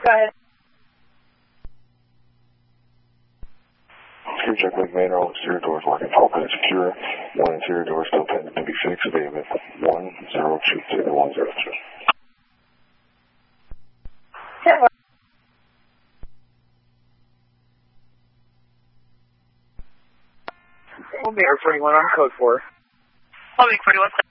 Go ahead. Secure check with main, all exterior doors working, all pin secure. One interior door still pending to be fixed. Abatement 102-102. Air 21 on code 4. I'll be 41.